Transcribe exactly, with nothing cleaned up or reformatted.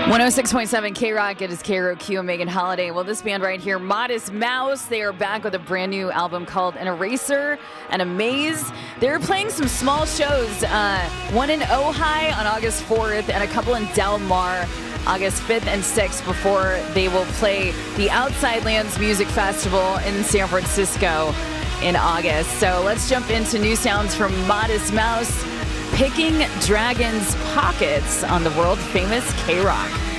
one oh six point seven K-Rock, it is K R O Q and Megan Holiday. Well, this band right here, Modest Mouse, they are back with a brand new album called An Eraser and a Maze. They're playing some small shows, uh, one in Ojai on August fourth and a couple in Del Mar August fifth and sixth before they will play the Outside Lands Music Festival in San Francisco in August. So let's jump into new sounds from Modest Mouse, Picking Dragons Pockets on the world famous K-Rock.